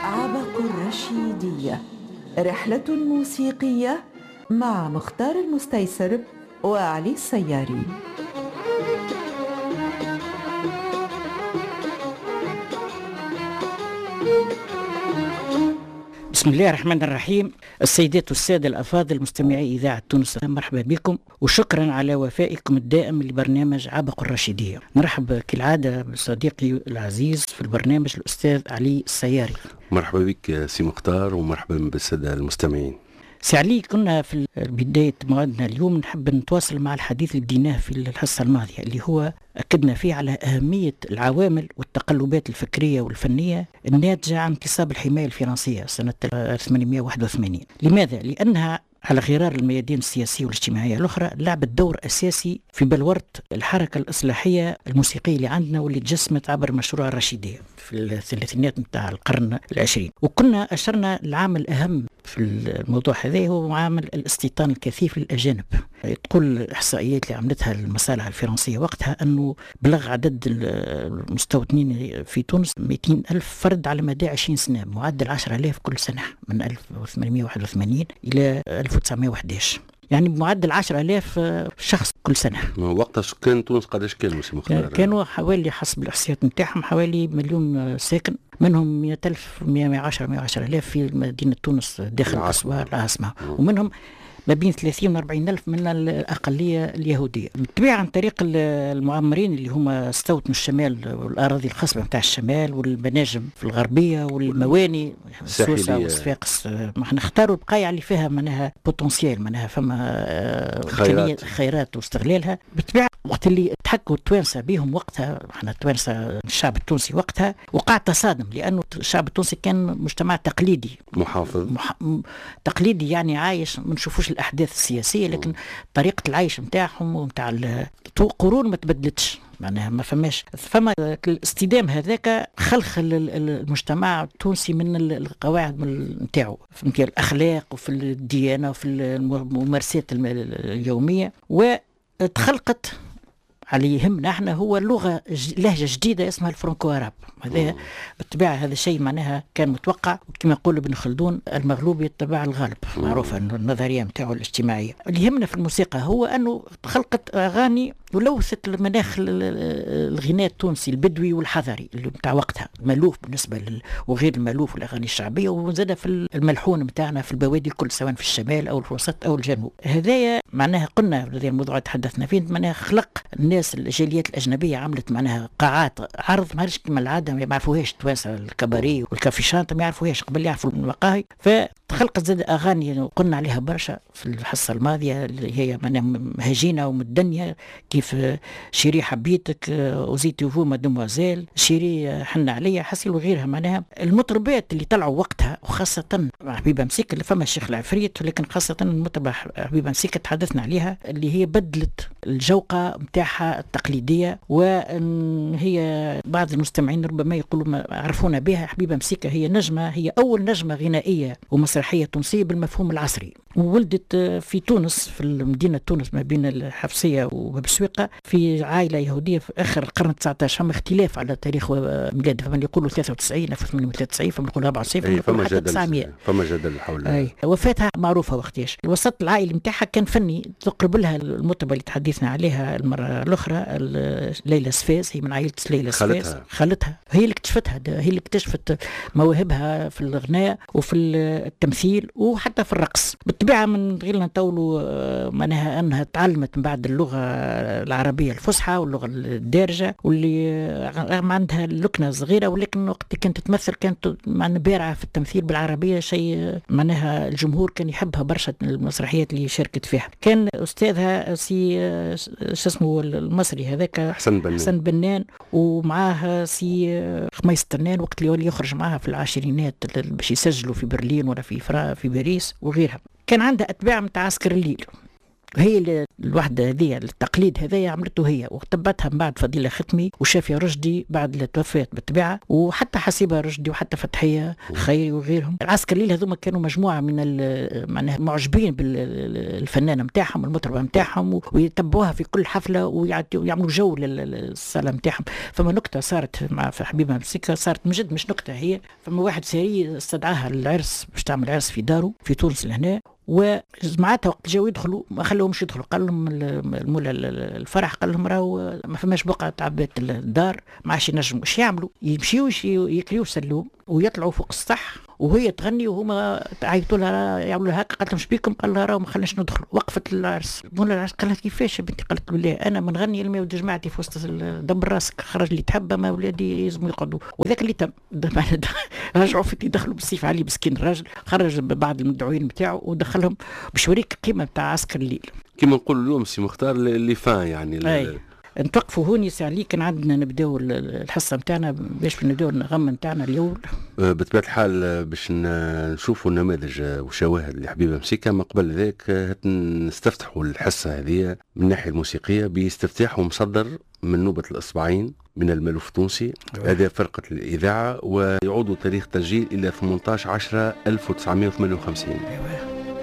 عبق الرشيدية، رحلة موسيقية مع مختار المستيسر وعلي السياري. بسم الله الرحمن الرحيم. السيدات والسادة الأفاضل مستمعي إذاعة تونس، مرحبا بكم وشكرا على وفائكم الدائم لبرنامج عبق الرشيدية. نرحب كالعادة بصديقي العزيز في البرنامج الأستاذ علي السياري. مرحبا بك سي مختار ومرحبا بالسادة المستمعين. سي علي، كنا في بداية موعدنا اليوم نحب نتواصل مع الحديث اللي بديناه في الحصة الماضية، اللي هو أكدنا فيه على أهمية العوامل والتقلبات الفكرية والفنية الناتجة عن انتصاب الحماية الفرنسية سنة 1881. لماذا؟ لأنها على غرار الميادين السياسية والاجتماعية الأخرى لعبت دور أساسي في بلورة الحركة الإصلاحية الموسيقية اللي عندنا، واللي تجسمت عبر مشروع الرشيدية في الثلاثينات متاع القرن العشرين. وكنا أشرنا العامل الأهم في الموضوع هذا هو عامل الاستيطان الكثيف للأجانب. تقول الإحصائيات اللي عملتها المصالح الفرنسية وقتها أنه بلغ عدد المستوطنين في تونس 200 ألف فرد على مدى 20 سنة، معدل 10,000 كل سنة من 1881 إلى 1911، يعني بمعدل 10,000 شخص كل سنة. وقتها سكان تونس قداش كانوا سي مختار؟ كانوا حوالي حسب الإحصائيات نتاعهم حوالي 1,000,000 ساكن، منهم 100,000 110,000 في مدينة تونس داخل العاصمة، ومنهم ما بين 30 و 40 ألف من الأقلية اليهودية. بالطبيعة عن طريق المعمرين اللي هم استوطنوا الشمال والأراضي الخصبة متاع الشمال والمناجم في الغربية والمواني سوسة وصفاقس. نختاروا البقايع اللي فيها منها بوتنسيال، منها فما خيرات واستغلالها. بالطبيعة وقت اللي تحكوا التوانسة بهم وقتها، احنا التوانسة الشعب التونسي وقتها وقع تصادم، لأنه الشعب التونسي كان مجتمع تقليدي محافظ تقليدي، يعني عايش ما نشوفوش الأحداث السياسية، لكن طريقة العيش متاعهم ومتاع قرون ما تبدلتش، معناها ما فما الاستدام هذاك خلخل المجتمع التونسي من القواعد نتاعو في الأخلاق وفي الديانة وفي الممارسات اليومية، وتخلقت على يهمنا احنا هو لهجة جديدة اسمها الفرنكو عرب. هذا بالطبيعة هذا شيء معناها كان متوقع، وكما يقول ابن خلدون المغلوب يتبع الغالب، معروفة انه النظرية متاعه الاجتماعية. اللي يهمنا في الموسيقى هو انه خلقت اغاني ولوثت المناخ الغناء التونسي البدوي والحضري اللي متاع وقتها، مالوف بالنسبة وغير المالوف والاغاني الشعبية، وزاد في الملحون متاعنا في البوادي الكل، سواء في الشمال او الوسط او الجنوب. هذايا معناها قلنا هذا الموضوع تحدثنا فيه، معناها خلق الناس الجاليات الأجنبية عملت معناها قاعات عرض ما كما العادة ما يعرفوهاش التوانسة، الكباري والكافيشانت ما يعرفوهاش، قبل يعرفوا المقاهي. فتخلقت زاد أغاني وقلنا عليها برشا في الحصة الماضية، اللي هي هجينة ومدنية، كيف شيري حبيتك، وزيتي وفو مادموازيل، شيري حن عليا حسي وغيرها. معناها المطربات اللي طلعوا وقتها، وخاصة حبيبة مسيك اللي فما الشيخ العفريت، لكن خاصة المطربة حبيبة مسيك تحدثنا عليها، اللي هي بدلت الجوقة متاعها التقليدية. وهي بعض المستمعين ربما يقولوا ما عرفونا بها، حبيبة مسيكة هي أول نجمة غنائية ومسرحية تونسية بالمفهوم العصري، وولدت في تونس في مدينة تونس ما بين الحفصية وبسويقة في عائلة يهودية في آخر القرن 19. فما اختلاف على تاريخ ميلاد، فمن يقولوا 93 1893، فمن يقولوا 94، فما حتى 900. فما جدل حول وفاتها معروفة وقتيش. الوسط العائلي متاعها كان فني، تقرب لها المطربة اللي تحدثنا عليها المرة الأخرى ليلى سفاس، هي من عائلة ليلى سفاس، خالتها هي اللي اكتشفتها، هي اللي اكتشفت مواهبها في الغناء وفي التمثيل وحتى في الرقص. بالطبيعة من غير نطولوا معناها أنها تعلمت من بعد اللغة العربية الفصحى واللغة الدارجة، واللي عندها لكنة صغيرة، ولكن وقت كانت تمثل كانت معناها بارعة في التمثيل بالعربية، شيء معناها الجمهور كان يحبها برشا. المسرحيات اللي شاركت فيها كان أستاذها سي اسمه المصري هذاك حسن بنان، ومعاه سي خميس الترنان وقت اللي يولي يخرج معها في العشرينات باش يسجلوا في برلين ولا في باريس وغيرها. كان عندها أتباع متاع عسكر الليل، هي الوحده هذه التقليد هذايا عملته هي، وطبتها من بعد فضيله ختمي وشافيه رشدي بعد التوفيات بالطبيعه، وحتى حسيبه رشدي وحتى فتحيه خيري وغيرهم. العسكر الليل هذوما كانوا مجموعه من معناها معجبين بالفنانه نتاعهم والمطربه نتاعهم، ويتبعوها في كل حفله ويعملوا جو للصاله نتاعهم. فما نكته صارت مع حبيبه مسكه، صارت من جد مش نكته هي. فما واحد ساري استدعاها للعرس باش تعمل عرس في داره في تونس لهنا، وجماعتها وقت جاوا يدخلوا ما خلوهمش يدخلوا. قال لهم المولى الفرح قال لهم راهو ما فماش بقعه تعبات الدار، ما عادش ينجموا. ايش يعملوا؟ يمشيوا يكليوا سلوم ويطلعوا فوق السطح وهي تغني وهما عيطوا لها يعملوا لها هكا. قالت لهم شبيكم؟ قال لها راهو ما خلناش ندخل. وقفت العرس، مولا العرس قالت كيفاش يا بنتي؟ قالت له لا انا ما نغني لما يود جماعتي في وسط دبر راسك، خرج اللي تحب ما ولادي يلزموا يقعدوا. وذاك اللي تم رجعوا في دخلوا بالسيف عليه مسكين الراجل، خرج بعض المدعوين بتاعه ودخلهم باش يوريك القيمه بتاع عسكر الليل. كما نقول اليوم سي مختار اللي فان يعني نتوقفوا هوني ساعة لي كان عندنا نبداو الحصة نتاعنا باش نبداو النغمة نتاعنا اليوم. بطبيعة الحال باش نشوفوا النماذج وشواهد لحبيبة مسيكة. ما قبل ذلك نستفتحوا الحصة هذه من الناحية الموسيقية باستفتاح مصدر من نوبة الإصبعين من الملف التونسي. هذا فرقة الإذاعة، ويعود تاريخ تسجيل إلى 18/10/1958.